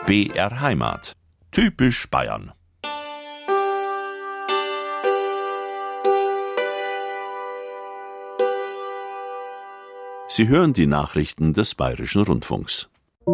BR Heimat. Typisch Bayern. Sie hören die Nachrichten des Bayerischen Rundfunks.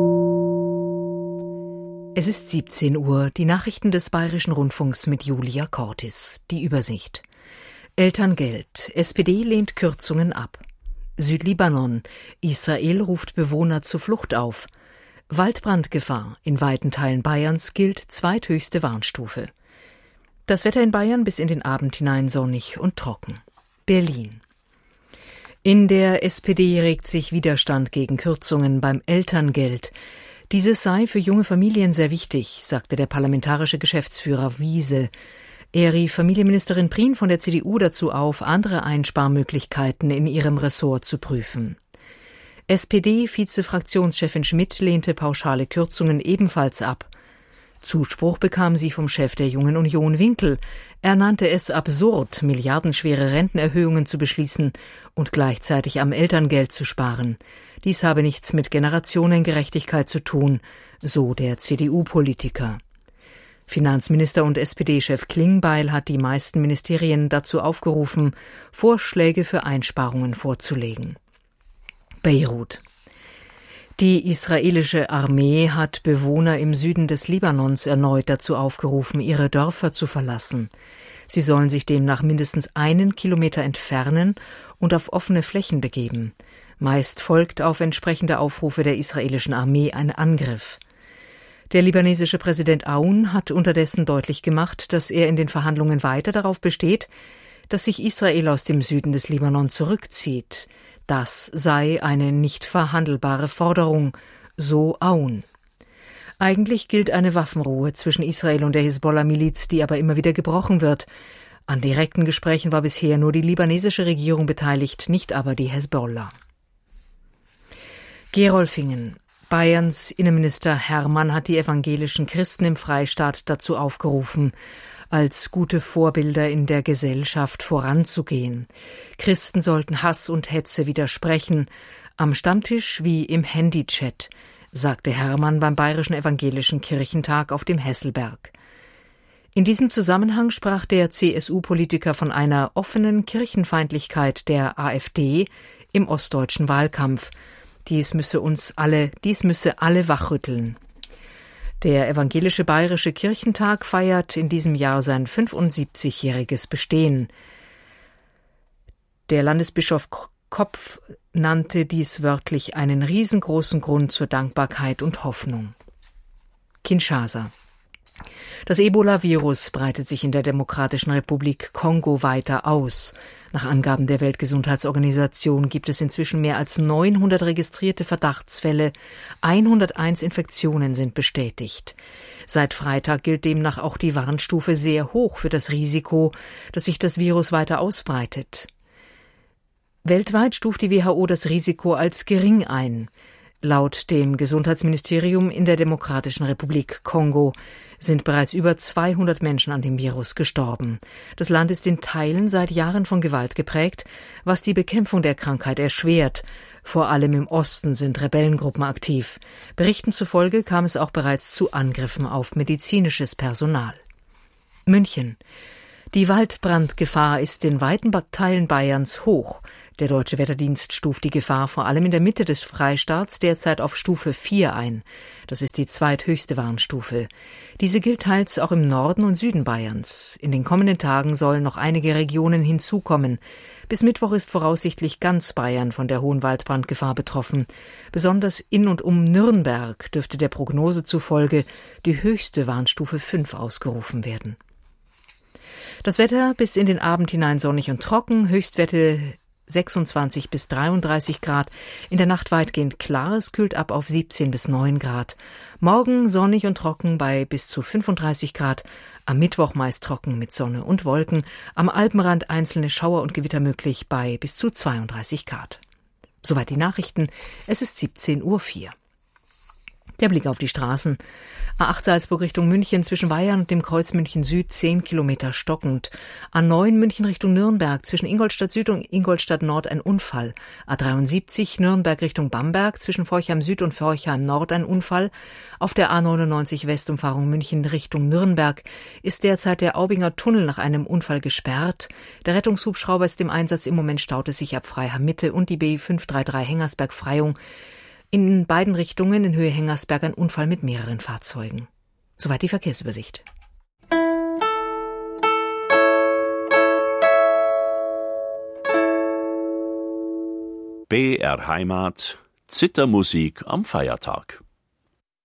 Es ist 17 Uhr, die Nachrichten des Bayerischen Rundfunks mit Julia Cortis. Die Übersicht. Elterngeld. SPD lehnt Kürzungen ab. Südlibanon. Israel ruft Bewohner zur Flucht auf. Waldbrandgefahr. In weiten Teilen Bayerns gilt zweithöchste Warnstufe. Das Wetter in Bayern bis in den Abend hinein sonnig und trocken. Berlin. In der SPD regt sich Widerstand gegen Kürzungen beim Elterngeld. Dieses sei für junge Familien sehr wichtig, sagte der parlamentarische Geschäftsführer Wiese. Er rief Familienministerin Prien von der CDU dazu auf, andere Einsparmöglichkeiten in ihrem Ressort zu prüfen. SPD-Vize-Fraktionschefin Schmidt lehnte pauschale Kürzungen ebenfalls ab. Zuspruch bekam sie vom Chef der Jungen Union Winkel. Er nannte es absurd, milliardenschwere Rentenerhöhungen zu beschließen und gleichzeitig am Elterngeld zu sparen. Dies habe nichts mit Generationengerechtigkeit zu tun, so der CDU-Politiker. Finanzminister und SPD-Chef Klingbeil hat die meisten Ministerien dazu aufgerufen, Vorschläge für Einsparungen vorzulegen. Beirut. Die israelische Armee hat Bewohner im Süden des Libanons erneut dazu aufgerufen, ihre Dörfer zu verlassen. Sie sollen sich demnach mindestens 1 Kilometer entfernen und auf offene Flächen begeben. Meist folgt auf entsprechende Aufrufe der israelischen Armee ein Angriff. Der libanesische Präsident Aoun hat unterdessen deutlich gemacht, dass er in den Verhandlungen weiter darauf besteht, dass sich Israel aus dem Süden des Libanon zurückzieht. Das sei eine nicht verhandelbare Forderung, so Aoun. Eigentlich gilt eine Waffenruhe zwischen Israel und der Hisbollah-Miliz, die aber immer wieder gebrochen wird. An direkten Gesprächen war bisher nur die libanesische Regierung beteiligt, nicht aber die Hisbollah. Gerolfingen. Bayerns Innenminister Hermann hat die evangelischen Christen im Freistaat dazu aufgerufen, als gute Vorbilder in der Gesellschaft voranzugehen. Christen sollten Hass und Hetze widersprechen, am Stammtisch wie im Handychat, sagte Hermann beim Bayerischen Evangelischen Kirchentag auf dem Hesselberg. In diesem Zusammenhang sprach der CSU-Politiker von einer offenen Kirchenfeindlichkeit der AfD im ostdeutschen Wahlkampf. Dies müsse alle wachrütteln. Der Evangelische Bayerische Kirchentag feiert in diesem Jahr sein 75-jähriges Bestehen. Der Landesbischof Kopf nannte dies wörtlich einen riesengroßen Grund zur Dankbarkeit und Hoffnung. Kinshasa. Das Ebola-Virus breitet sich in der Demokratischen Republik Kongo weiter aus. Nach Angaben der Weltgesundheitsorganisation gibt es inzwischen mehr als 900 registrierte Verdachtsfälle, 101 Infektionen sind bestätigt. Seit Freitag gilt demnach auch die Warnstufe sehr hoch für das Risiko, dass sich das Virus weiter ausbreitet. Weltweit stuft die WHO das Risiko als gering ein. Laut dem Gesundheitsministerium in der Demokratischen Republik Kongo sind bereits über 200 Menschen an dem Virus gestorben. Das Land ist in Teilen seit Jahren von Gewalt geprägt, was die Bekämpfung der Krankheit erschwert. Vor allem im Osten sind Rebellengruppen aktiv. Berichten zufolge kam es auch bereits zu Angriffen auf medizinisches Personal. München. Die Waldbrandgefahr ist in weiten Teilen Bayerns hoch. Der Deutsche Wetterdienst stuft die Gefahr vor allem in der Mitte des Freistaats derzeit auf Stufe 4 ein. Das ist die zweithöchste Warnstufe. Diese gilt teils auch im Norden und Süden Bayerns. In den kommenden Tagen sollen noch einige Regionen hinzukommen. Bis Mittwoch ist voraussichtlich ganz Bayern von der hohen Waldbrandgefahr betroffen. Besonders in und um Nürnberg dürfte der Prognose zufolge die höchste Warnstufe 5 ausgerufen werden. Das Wetter bis in den Abend hinein sonnig und trocken, Höchstwerte 26 bis 33 Grad, in der Nacht weitgehend klar, es kühlt ab auf 17 bis 9 Grad. Morgen sonnig und trocken bei bis zu 35 Grad, am Mittwoch meist trocken mit Sonne und Wolken, am Alpenrand einzelne Schauer und Gewitter möglich bei bis zu 32 Grad. Soweit die Nachrichten, es ist 17:04 Uhr. Der Blick auf die Straßen. A8 Salzburg Richtung München zwischen Weihern und dem Kreuz München Süd 10 Kilometer stockend. A9 München Richtung Nürnberg zwischen Ingolstadt Süd und Ingolstadt Nord ein Unfall. A73 Nürnberg Richtung Bamberg zwischen Forchheim Süd und Forchheim Nord ein Unfall. Auf der A99 Westumfahrung München Richtung Nürnberg ist derzeit der Aubinger Tunnel nach einem Unfall gesperrt. Der Rettungshubschrauber ist im Einsatz. Im Moment staut es sich ab Freiham Mitte und die B533 Hengersberg-Freyung. In beiden Richtungen in Höhe Hengersberg ein Unfall mit mehreren Fahrzeugen. Soweit die Verkehrsübersicht. BR Heimat, Zittermusik am Feiertag.